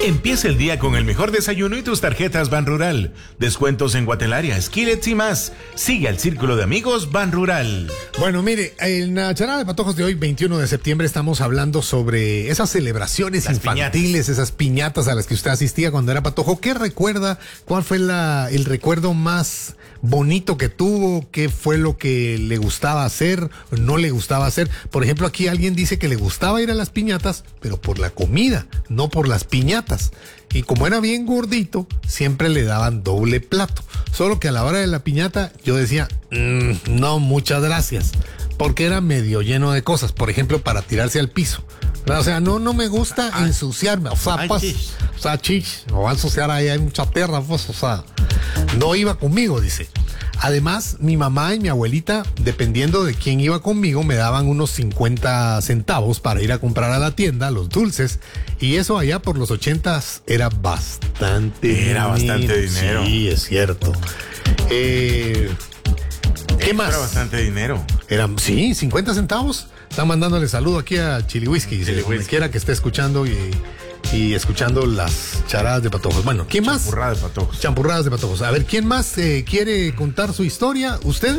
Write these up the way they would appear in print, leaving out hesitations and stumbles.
Empieza el día con el mejor desayuno y tus tarjetas Banrural. Descuentos en Guatelaria, Skillets y más. Sigue al círculo de amigos Banrural. Bueno, mire, en la charada de patojos de hoy, 21 de septiembre, estamos hablando sobre esas celebraciones infantiles, esas piñatas a las que usted asistía cuando era patojo. ¿Qué recuerda? ¿Cuál fue el recuerdo más bonito que tuvo? ¿Qué fue lo que le gustaba hacer o no le gustaba hacer? Por ejemplo, aquí alguien dice que le gustaba ir a las piñatas, pero por la comida, no por las piñatas. Y como era bien gordito, siempre le daban doble plato. Solo que a la hora de la piñata yo decía, no, muchas gracias. Porque era medio lleno de cosas. Por ejemplo, para tirarse al piso. O sea, no me gusta ensuciarme. O sea, o va a ensuciar ahí, hay mucha tierra, pues, o sea, no iba conmigo, dice. Además, mi mamá y mi abuelita, dependiendo de quién iba conmigo, me daban unos 50 centavos para ir a comprar a la tienda los dulces. Y eso allá por los 80s era bastante dinero. Sí, es cierto. ¿Qué más? Era bastante dinero. Eran, sí, 50 centavos. Están mandándole saludo aquí a Chili Whisky. Donde quiera que esté escuchando y escuchando las charadas de patojos. Bueno, ¿quién más? Champurradas de patojos. Champurradas de patojos. A ver, ¿quién más quiere contar su historia? ¿Usted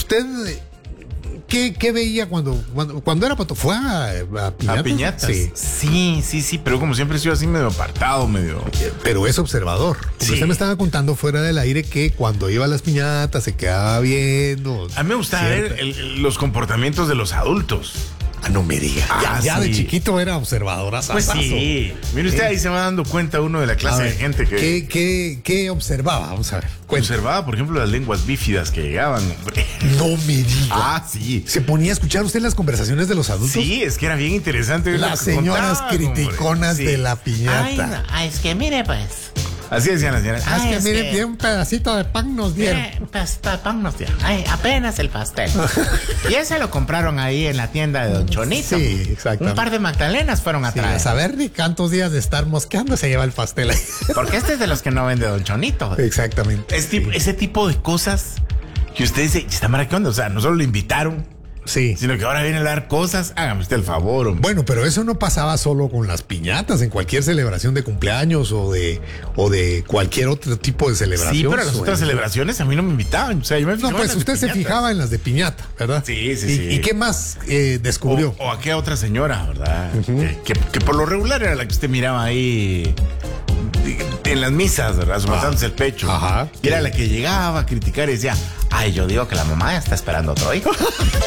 qué veía cuando era patojo? ¿Fue a piñatas? ¿A piñatas? Sí, pero como siempre he sido así medio apartado, Pero es observador. Sí. Usted me estaba contando fuera del aire que cuando iba a las piñatas se quedaba viendo. A mí me gustaba ver los comportamientos de los adultos. No me diga. Ya de chiquito era observadora. Pues sí. Mire usted, ahí se va dando cuenta uno de la clase de gente que... ¿Qué observaba? Vamos a ver. Observaba, por ejemplo, las lenguas bífidas que llegaban. No me diga. Sí. ¿Se ponía a escuchar usted las conversaciones de los adultos? Sí, es que era bien interesante. Las señoras criticonas de la piñata. Es que mire, pues... Así decían las señoras. Es que mire, un pedacito de pan nos dieron. Apenas el pastel. Y ese lo compraron ahí en la tienda de Don Chonito. Sí, exactamente. Un par de magdalenas fueron a traer. A saber ni cuántos días de estar mosqueando se lleva el pastel ahí. Porque este es de los que no vende Don Chonito. Exactamente. Ese tipo de cosas que usted dice, ¿está mara qué onda? O sea, no solo lo invitaron. Sí. Sino que ahora viene a dar cosas, hágame usted el favor, hombre. Bueno, pero eso no pasaba solo con las piñatas, en cualquier celebración de cumpleaños o de cualquier otro tipo de celebración. Sí, pero las otras celebraciones a mí no me invitaban. O sea, yo me fijaba. No, pues usted se fijaba en las de piñata, ¿verdad? Sí. ¿Y qué más descubrió? O aquella otra señora, ¿verdad? Que por lo regular era la que usted miraba ahí en las misas, ¿verdad? Sumatándose el pecho. Ajá. Y era la que llegaba a criticar y decía, yo digo que la mamá ya está esperando otro hijo.